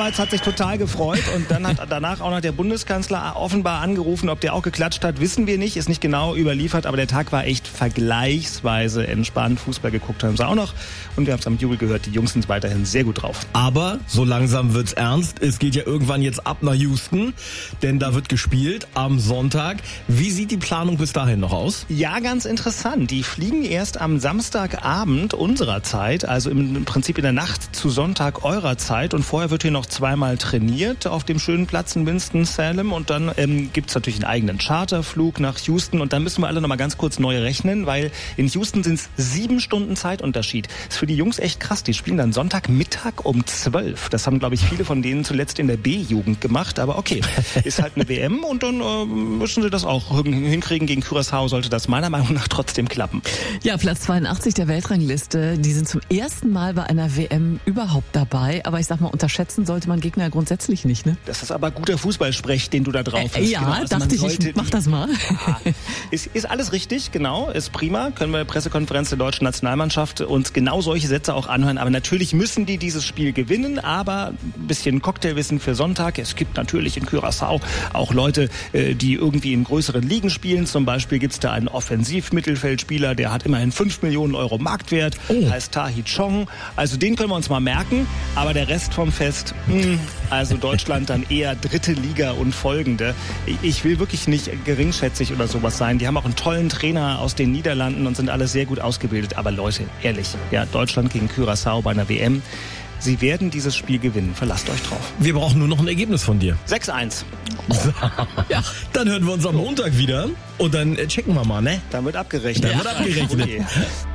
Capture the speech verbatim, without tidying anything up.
Havertz hat sich total gefreut und dann hat danach auch noch der Bundeskanzler offenbar angerufen. Ob der auch geklatscht hat, wissen wir nicht, ist nicht genau überliefert, aber der Tag war echt vergleichsweise entspannt. Fußball geguckt haben sie auch noch und wir haben es am Jubel gehört, die Jungs sind weiterhin sehr gut drauf. Aber so langsam wird's ernst. Es geht ja irgendwann jetzt ab nach Houston, denn da wird gespielt am Sonntag. Wie sieht die Planung bis dahin noch aus? Ja, ganz interessant. Die fliegen erst am Samstagabend unserer Zeit, also im Prinzip in der Nacht zu Sonntag eurer Zeit und vorher wird hier noch zweimal trainiert auf dem schönen Platz in Winston-Salem und dann ähm, gibt's natürlich einen eigenen Charterflug nach Houston und dann müssen wir alle noch mal ganz kurz neu rechnen, weil in Houston sind es sieben Stunden Zeitunterschied. Das ist für die Jungs echt krass. Die spielen dann Sonntagmittag um zwölf. Das haben, glaube ich, viele von denen zuletzt in der B-Jugend gemacht, aber okay, ist halt eine W M und dann äh, müssen sie das auch hinkriegen. Gegen Curaçao sollte das meiner Meinung nach trotzdem klappen. Ja, Platz zweiundachtzig der Weltrangliste. Die sind zum ersten Mal bei einer W M überhaupt dabei. Aber ich sag mal, unterschätzen sollte man Gegner grundsätzlich nicht, ne? Das ist aber guter Fußballsprech, den du da drauf hast. Äh, ja, genau. also dachte ich, ich mach das mal. Ja, ist, ist alles richtig, genau, ist prima. Können wir in der Pressekonferenz der deutschen Nationalmannschaft uns genau solche Sätze auch anhören. Aber natürlich müssen die dieses Spiel gewinnen. Aber ein bisschen Cocktailwissen für Sonntag. Es gibt natürlich in Curaçao auch Leute, die irgendwie in größeren Ligen spielen. Zum Beispiel gibt's da einen Offensiv-Mittelfeldspieler, der hat immerhin fünf Millionen Euro Marktwert, oh. heißt Tahi Chong. Also den können wir uns mal merken, aber der Rest vom Fest, mh, also Deutschland dann eher dritte Liga und folgende. Ich will wirklich nicht geringschätzig oder sowas sein. Die haben auch einen tollen Trainer aus den Niederlanden und sind alle sehr gut ausgebildet. Aber Leute, ehrlich, ja, Deutschland gegen Curaçao bei einer W M. Sie werden dieses Spiel gewinnen. Verlasst euch drauf. Wir brauchen nur noch ein Ergebnis von dir. sechs eins. Ja, dann hören wir uns am Montag wieder und dann checken wir mal, ne? Dann wird abgerechnet. Dann wird abgerechnet. Okay.